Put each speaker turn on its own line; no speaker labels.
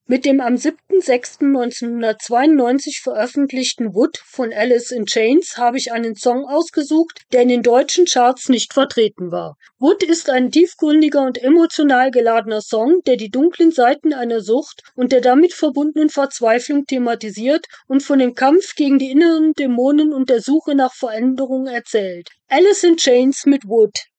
Mit dem am 7.6.1992 veröffentlichten Wood von Alice in Chains habe ich einen Song ausgesucht, der in den deutschen Charts nicht vertreten war. Wood ist ein tiefgründiger und emotional geladener Song, der die dunklen Seiten einer Sucht und der damit verbundenen Verzweiflung thematisiert und von dem Kampf gegen die inneren Dämonen und der Suche nach Veränderung erzählt. Alice in Chains mit Wood.